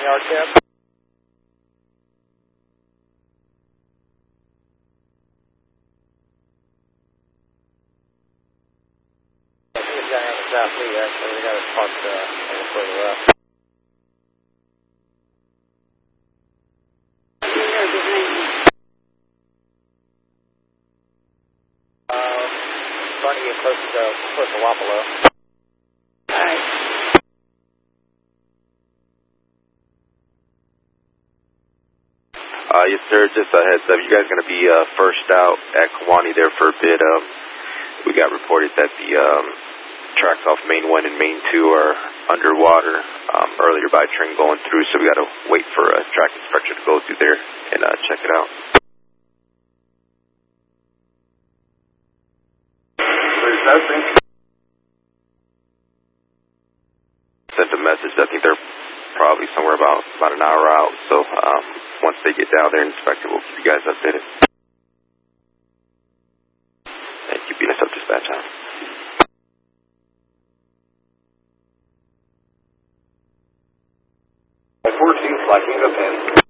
yard tip. Down on the south lead, actually. We got it parked a little further up. Trying to get close to Wapello. Alright. Yes, sir. Just a heads up. You guys are going to be first out at Kewanee there for a bit. We got reported that the tracks off Main 1 and Main 2 are underwater earlier by train going through, so we got to wait for a track inspector to go through there and check it out. There's nothing. Sent a message. I think they're probably somewhere about an hour out, so once they get down there and inspect it, we'll keep you guys updated. Thank you. Beat us up dispatch out. 14 flagging up in.